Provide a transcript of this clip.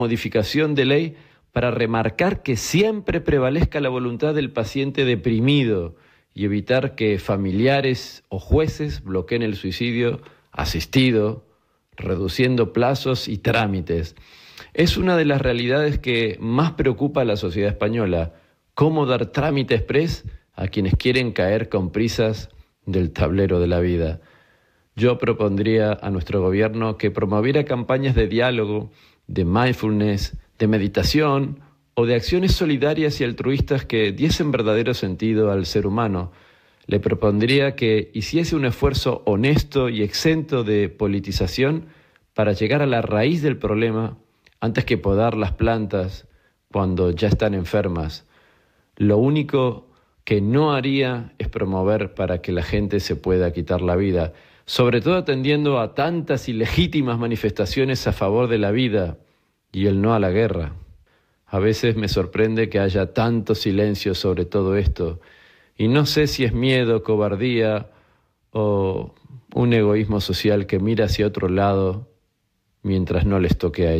modificación de ley para remarcar que siempre prevalezca la voluntad del paciente deprimido y evitar que familiares o jueces bloqueen el suicidio asistido, reduciendo plazos y trámites. Es una de las realidades que más preocupa a la sociedad española: cómo dar trámite exprés a quienes quieren caer con prisas del tablero de la vida. Yo propondría a nuestro gobierno que promoviera campañas de diálogo, de mindfulness, de meditación o de acciones solidarias y altruistas que diesen verdadero sentido al ser humano. Le propondría que hiciese un esfuerzo honesto y exento de politización para llegar a la raíz del problema antes que podar las plantas cuando ya están enfermas. Lo único que no haría es promover para que la gente se pueda quitar la vida, sobre todo atendiendo a tantas ilegítimas manifestaciones a favor de la vida y el no a la guerra. A veces me sorprende que haya tanto silencio sobre todo esto, y no sé si es miedo, cobardía o un egoísmo social que mira hacia otro lado mientras no les toque a ellos.